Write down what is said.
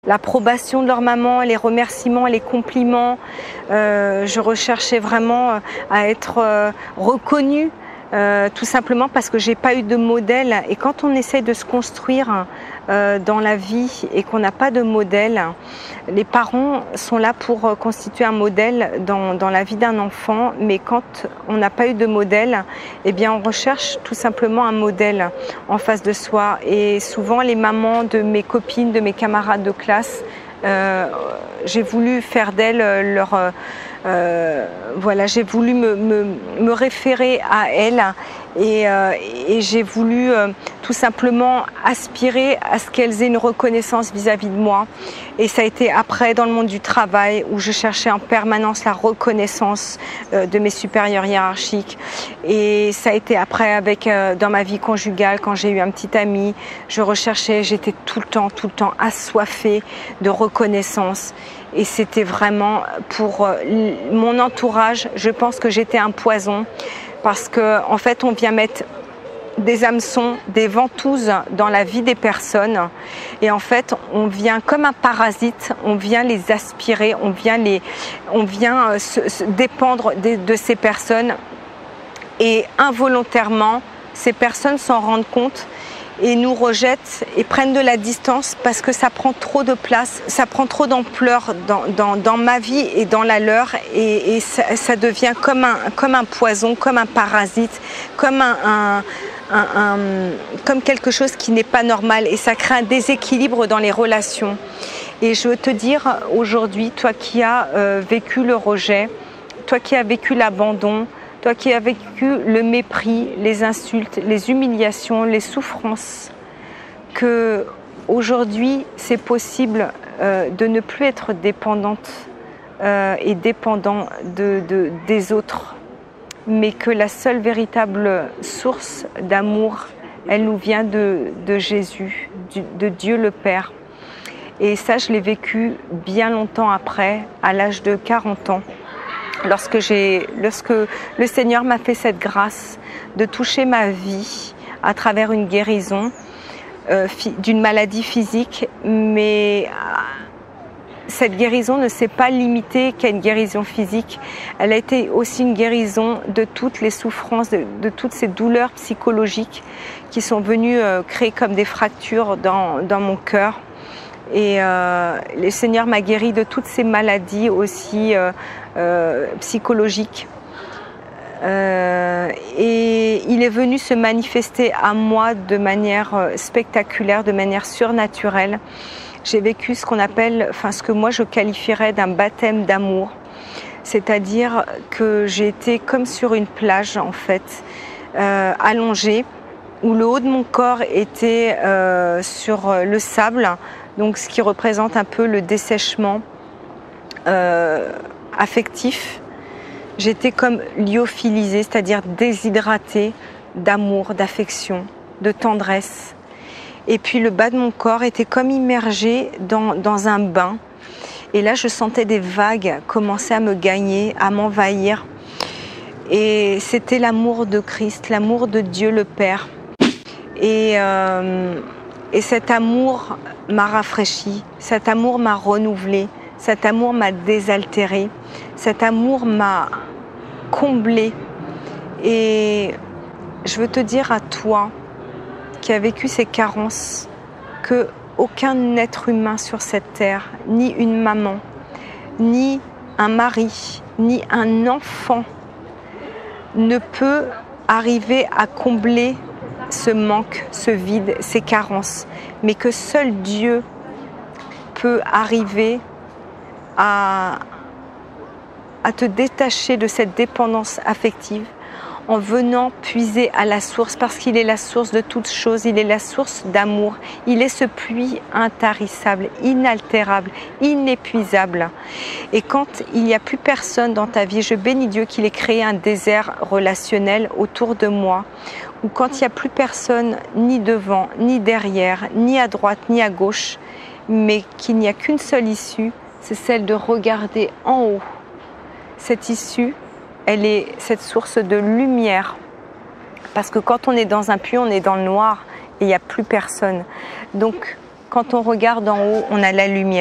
L'approbation de leur maman, les remerciements, les compliments. Je recherchais vraiment à être reconnue, tout simplement parce que j'ai pas eu de modèle. Et quand on essaie de se construire dans la vie et qu'on n'a pas de modèle, les parents sont là pour constituer un modèle dans la vie d'un enfant. Mais quand on n'a pas eu de modèle, eh bien on recherche tout simplement un modèle en face de soi. Et souvent les mamans de mes copines, de mes camarades de classe, j'ai voulu faire d'elles leur... voilà, j'ai voulu me référer à elles et j'ai voulu tout simplement aspirer à ce qu'elles aient une reconnaissance vis-à-vis de moi. Et ça a été après dans le monde du travail où je cherchais en permanence la reconnaissance de mes supérieurs hiérarchiques. Et ça a été après avec dans ma vie conjugale, quand j'ai eu un petit ami, je recherchais, j'étais tout le temps assoiffée de reconnaissance. Et c'était vraiment pour mon entourage, je pense que j'étais un poison parce que en fait on vient mettre des hameçons, des ventouses dans la vie des personnes et en fait on vient comme un parasite, on vient les aspirer, on vient se dépendre de ces personnes et involontairement ces personnes s'en rendent compte et nous rejettent et prennent de la distance parce que ça prend trop de place, ça prend trop d'ampleur dans ma vie et dans la leur et ça devient comme un poison, comme un parasite, comme comme quelque chose qui n'est pas normal et ça crée un déséquilibre dans les relations. Et je veux te dire aujourd'hui, toi qui as vécu le rejet, toi qui as vécu l'abandon, toi qui as vécu le mépris, les insultes, les humiliations, les souffrances, que aujourd'hui c'est possible de ne plus être dépendante et dépendant des autres, mais que la seule véritable source d'amour, elle nous vient de Jésus, de Dieu le Père. Et ça, je l'ai vécu bien longtemps après, à l'âge de 40 ans. Lorsque le Seigneur m'a fait cette grâce de toucher ma vie à travers une guérison d'une maladie physique, mais cette guérison ne s'est pas limitée qu'à une guérison physique. Elle a été aussi une guérison de toutes les souffrances, de toutes ces douleurs psychologiques qui sont venues créer comme des fractures dans mon cœur. Et le Seigneur m'a guéri de toutes ces maladies aussi psychologiques. Et il est venu se manifester à moi de manière spectaculaire, de manière surnaturelle. J'ai vécu ce qu'on appelle, ce que moi je qualifierais d'un baptême d'amour. C'est-à-dire que j'ai été comme sur une plage en fait, allongée, où le haut de mon corps était sur le sable, donc ce qui représente un peu le dessèchement affectif. J'étais comme lyophilisée, c'est-à-dire déshydratée d'amour, d'affection, de tendresse. Et puis le bas de mon corps était comme immergé dans un bain. Et là, je sentais des vagues commencer à me gagner, à m'envahir. Et c'était l'amour de Christ, l'amour de Dieu le Père. Et cet amour m'a rafraîchi, cet amour m'a renouvelé, cet amour m'a désaltéré, cet amour m'a comblé. Et je veux te dire à toi qui as vécu ces carences que aucun être humain sur cette terre, ni une maman, ni un mari, ni un enfant ne peut arriver à combler ce manque, ce vide, ces carences, mais que seul Dieu peut arriver à te détacher de cette dépendance affective en venant puiser à la source, parce qu'il est la source de toutes choses, il est la source d'amour, il est ce puits intarissable, inaltérable, inépuisable. Et quand il n'y a plus personne dans ta vie, je bénis Dieu qu'il ait créé un désert relationnel autour de moi, où quand il n'y a plus personne, ni devant, ni derrière, ni à droite, ni à gauche, mais qu'il n'y a qu'une seule issue, c'est celle de regarder en haut. Cette issue, elle est cette source de lumière. Parce que quand on est dans un puits, on est dans le noir et il n'y a plus personne. Donc, quand on regarde en haut, on a la lumière.